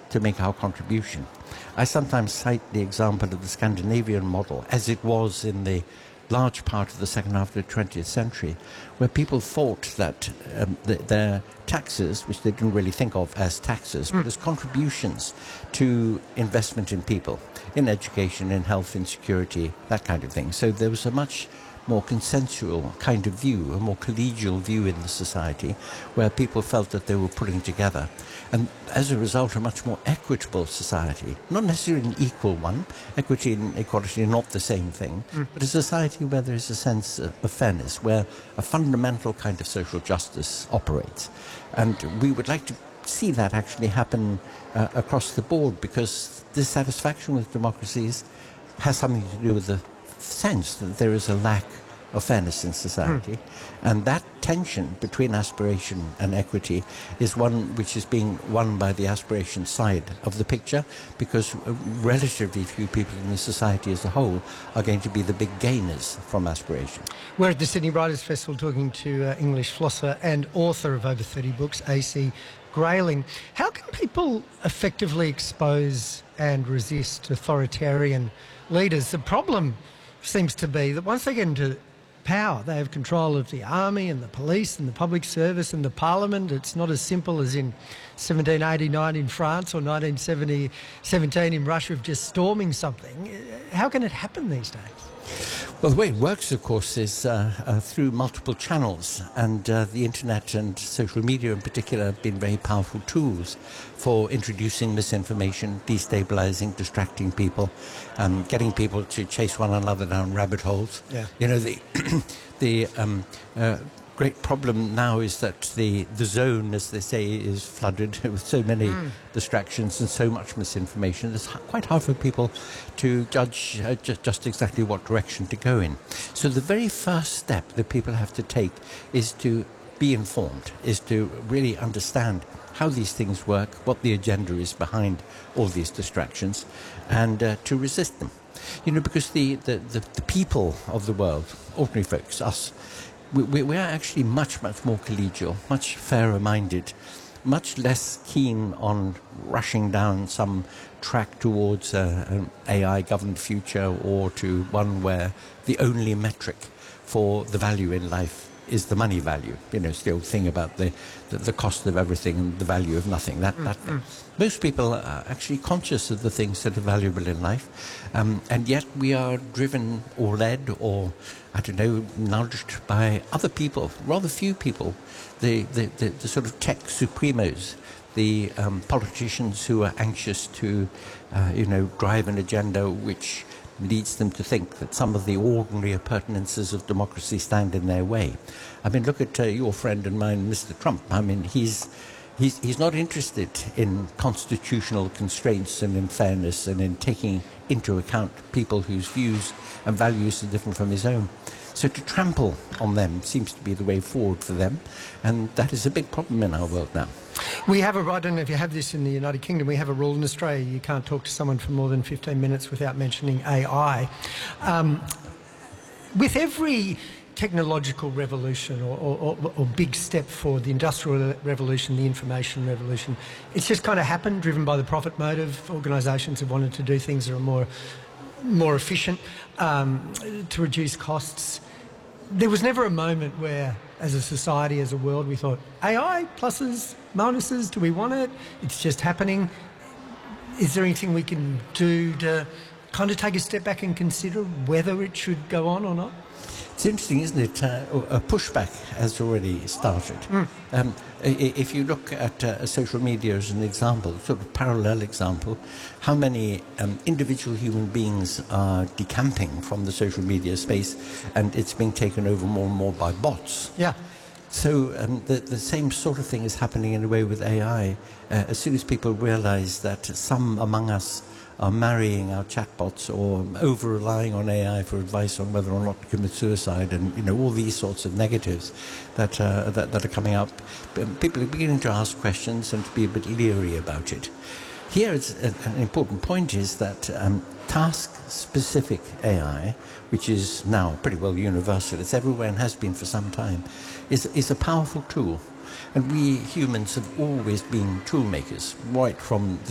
to make our contribution. I sometimes cite the example of the Scandinavian model as it was in the large part of the second half of the 20th century, where people thought that their taxes, which they didn't really think of as taxes, but as contributions to investment in people, in education, in health, in security, that kind of thing. So there was a much more consensual kind of view, a more collegial view in the society, where people felt that they were pulling together. And as a result, a much more equitable society, not necessarily an equal one. Equity and equality are not the same thing, but a society where there is a sense of fairness, where a fundamental kind of social justice operates. And we would like to see that actually happen across the board, because dissatisfaction with democracies has something to do with the sense that there is a lack of fairness in society, and that tension between aspiration and equity is one which is being won by the aspiration side of the picture, because relatively few people in the society as a whole are going to be the big gainers from aspiration. We're at the Sydney Writers' Festival talking to English philosopher and author of over 30 books, A.C. Grayling. How can people effectively expose and resist authoritarian leaders? The problem seems to be that once they get into power, they have control of the army and the police and the public service and the parliament. It's not as simple as in 1789 in France or 1917 in Russia of just storming something. How can it happen these days? Well, the way it works, of course, is through multiple channels, and the internet and social media in particular have been very powerful tools for introducing misinformation, destabilizing, distracting people, getting people to chase one another down rabbit holes. Yeah. You know, the great problem now is that the zone, as they say, is flooded with so many distractions and so much misinformation. It's quite hard for people to judge just exactly what direction to go in. So the very first step that people have to take is to be informed, is to really understand how these things work, what the agenda is behind all these distractions, and to resist them. You know, because the people of the world, ordinary folks, us, we are actually much, much more collegial, much fairer-minded, much less keen on rushing down some track towards an AI-governed future, or to one where the only metric for the value in life is the money value. You know, it's the old thing about the cost of everything and the value of nothing. Most people are actually conscious of the things that are valuable in life, and yet we are driven or led or, I don't know, nudged by other people, rather few people, the sort of tech supremos, the politicians who are anxious to, drive an agenda which leads them to think that some of the ordinary appurtenances of democracy stand in their way. I mean, look at your friend and mine, Mr. Trump. I mean, he's not interested in constitutional constraints and in fairness and in taking into account people whose views and values are different from his own. So to trample on them seems to be the way forward for them, and that is a big problem in our world now. We have I don't know if you have this in the United Kingdom, we have a rule in Australia: you can't talk to someone for more than 15 minutes without mentioning AI. With every technological revolution or big step forward, the Industrial Revolution, the Information Revolution, it's just kind of happened, driven by the profit motive. Organisations have wanted to do things that are more efficient, to reduce costs. There was never a moment where, as a society, as a world, we thought, AI, pluses, minuses, do we want it? It's just happening. Is there anything we can do to kind of take a step back and consider whether it should go on or not? It's interesting, isn't it? A pushback has already started. If you look at social media as an example, sort of parallel example, how many individual human beings are decamping from the social media space, and it's being taken over more and more by bots. Yeah. So the same sort of thing is happening in a way with AI. As soon as people realize that some among us are marrying our chatbots or over-relying on AI for advice on whether or not to commit suicide, and all these sorts of negatives that are coming up, people are beginning to ask questions and to be a bit leery about it. Here, an important point is that task-specific AI, which is now pretty well universal, it's everywhere and has been for some time, is a powerful tool. And we humans have always been tool makers, right from the